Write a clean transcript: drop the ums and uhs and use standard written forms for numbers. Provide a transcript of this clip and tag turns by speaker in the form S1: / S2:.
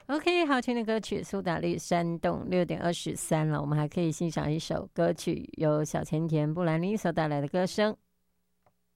S1: OK，好听的歌曲苏打绿山洞6:23了，我们还可以欣赏一首歌曲，由小甜甜布兰妮所带来的歌声